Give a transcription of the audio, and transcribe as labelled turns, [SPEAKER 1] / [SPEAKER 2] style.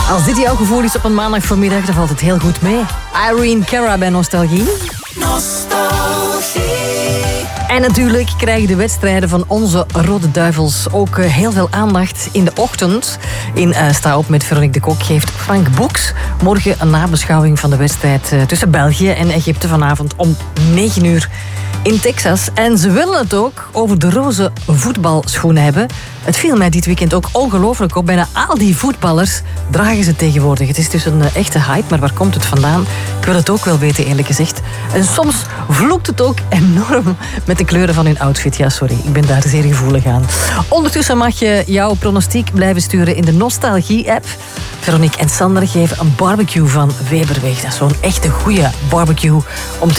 [SPEAKER 1] Als dit jouw gevoel is op een maandag voormiddag, dan valt het heel goed mee. Irene Cara bij Nostalgie. En natuurlijk krijgen de wedstrijden van onze Rode Duivels ook heel veel aandacht in de ochtend. In Sta op met Veronique de Kok geeft Frank Boeks morgen een nabeschouwing van de wedstrijd tussen België en Egypte vanavond om 9 uur in Texas. En ze willen het ook over de roze voetbalschoenen hebben. Het viel mij dit weekend ook ongelooflijk op. Bijna al die voetballers dragen ze tegenwoordig. Het is dus een echte hype, maar waar komt het vandaan? Ik wil het ook wel weten, eerlijk gezegd. En soms vloekt het ook enorm met de kleuren van hun outfit. Ja, sorry, ik ben daar zeer gevoelig aan. Ondertussen mag je jouw pronostiek blijven sturen in de Nostalgie-app. Veronique en Sander geven een barbecue van Weber weg. Dat is zo'n echte goede barbecue om te